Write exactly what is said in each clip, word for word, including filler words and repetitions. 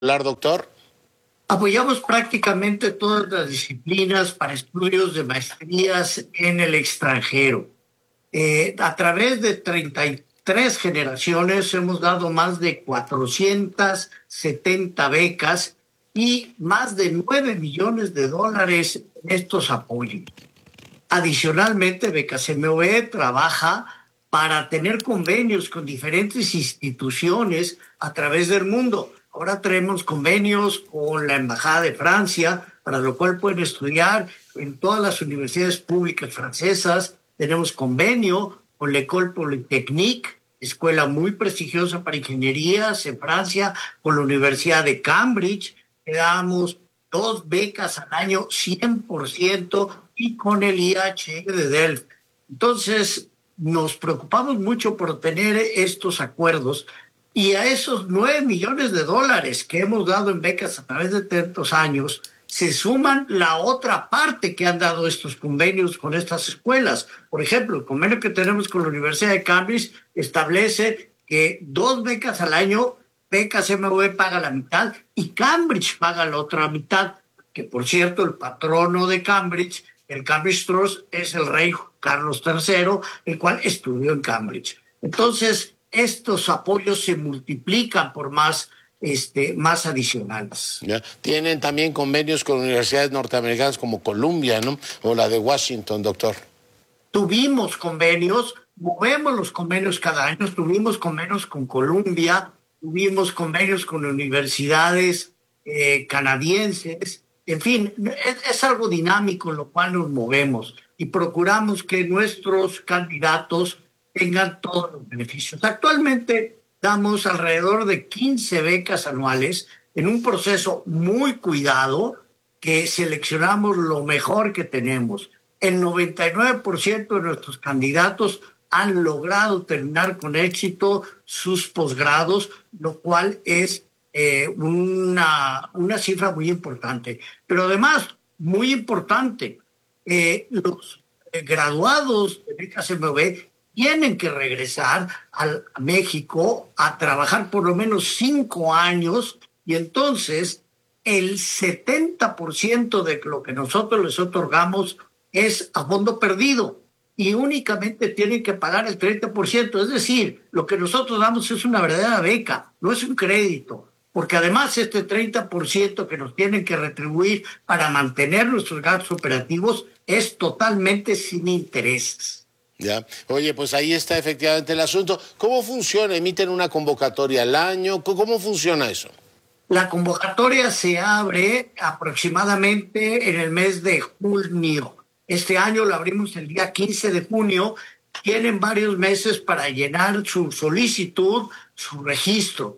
Hablar, doctor. Apoyamos prácticamente todas las disciplinas para estudios de maestrías en el extranjero. Eh, a través de treinta y tres generaciones hemos dado más de cuatrocientas setenta becas y más de nueve millones de dólares en estos apoyos. Adicionalmente, Becas M O E trabaja para tener convenios con diferentes instituciones a través del mundo. Ahora tenemos convenios con la Embajada de Francia, para lo cual pueden estudiar en todas las universidades públicas francesas. Tenemos convenio con l'École Polytechnique, escuela muy prestigiosa para ingenierías en Francia, con la Universidad de Cambridge. Le damos dos becas al año, cien por ciento, y con el I H E de Delft. Entonces, nos preocupamos mucho por tener estos acuerdos, y a esos nueve millones de dólares que hemos dado en becas a través de tantos años, se suman la otra parte que han dado estos convenios con estas escuelas. Por ejemplo, el convenio que tenemos con la Universidad de Cambridge establece que dos becas al año, Becas M O E paga la mitad y Cambridge paga la otra mitad, que por cierto el patrono de Cambridge, el Cambridge Trust, es el rey Carlos tercero, el cual estudió en Cambridge. Entonces, estos apoyos se multiplican por más, este, más adicionales. Ya. Tienen también convenios con universidades norteamericanas como Columbia, ¿no? O la de Washington, doctor. Tuvimos convenios, movemos los convenios cada año, tuvimos convenios con Columbia, tuvimos convenios con universidades eh, canadienses. En fin, es, es algo dinámico en lo cual nos movemos y procuramos que nuestros candidatos tengan todos los beneficios. Actualmente damos alrededor de quince becas anuales en un proceso muy cuidado, que seleccionamos lo mejor que tenemos. El noventa y nueve por ciento de nuestros candidatos han logrado terminar con éxito sus posgrados, lo cual es eh, una, una cifra muy importante. Pero además, muy importante, eh, los eh, graduados de becas M O E tienen que regresar al, a México a trabajar por lo menos cinco años, y entonces el setenta por ciento de lo que nosotros les otorgamos es a fondo perdido y únicamente tienen que pagar el treinta por ciento. Es decir, lo que nosotros damos es una verdadera beca, no es un crédito, porque además este treinta por ciento que nos tienen que retribuir para mantener nuestros gastos operativos es totalmente sin intereses. Ya. Oye, pues ahí está efectivamente el asunto. ¿Cómo funciona? ¿Emiten una convocatoria al año? ¿Cómo funciona eso? La convocatoria se abre aproximadamente en el mes de junio. Este año la abrimos el día quince de junio. Tienen varios meses para llenar su solicitud, su registro.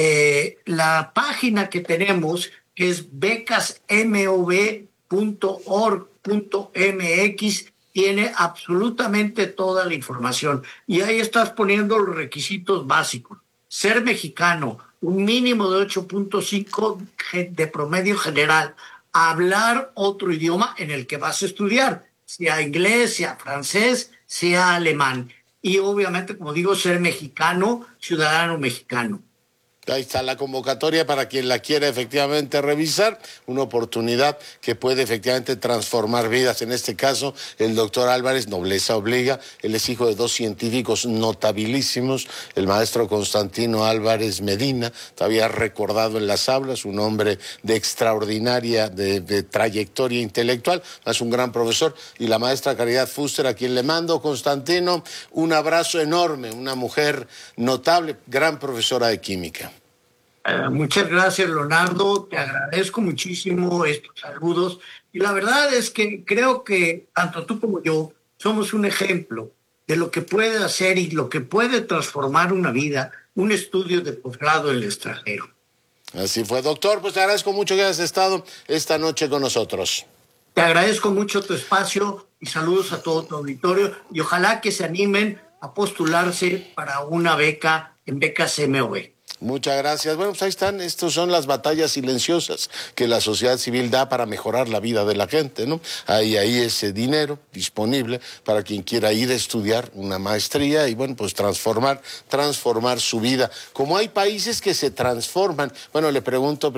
Eh, la página que tenemos, que es becas m o b punto org punto m x, tiene absolutamente toda la información. Y ahí estás poniendo los requisitos básicos. Ser mexicano, un mínimo de ocho punto cinco de promedio general, hablar otro idioma en el que vas a estudiar, sea inglés, sea francés, sea alemán. Y obviamente, como digo, ser mexicano, ciudadano mexicano. Ahí está la convocatoria para quien la quiera efectivamente revisar, una oportunidad que puede efectivamente transformar vidas. En este caso, el doctor Álvarez, nobleza obliga, él es hijo de dos científicos notabilísimos, el maestro Constantino Álvarez Medina, todavía recordado en las aulas, un hombre de extraordinaria de, de trayectoria intelectual, es un gran profesor, y la maestra Caridad Fuster, a quien le mando, Constantino, un abrazo enorme, una mujer notable, gran profesora de química. Uh, muchas gracias, Leonardo. Te agradezco muchísimo estos saludos. Y la verdad es que creo que tanto tú como yo somos un ejemplo de lo que puede hacer y lo que puede transformar una vida, un estudio de posgrado en el extranjero. Así fue, doctor. Pues te agradezco mucho que hayas estado esta noche con nosotros. Te agradezco mucho tu espacio y saludos a todo tu auditorio. Y ojalá que se animen a postularse para una beca en Becas M O E. Muchas gracias. Bueno, pues ahí están. Estas son las batallas silenciosas que la sociedad civil da para mejorar la vida de la gente, ¿no? Hay ahí ese dinero disponible para quien quiera ir a estudiar una maestría y, bueno, pues transformar, transformar su vida. Como hay países que se transforman. Bueno, le pregunto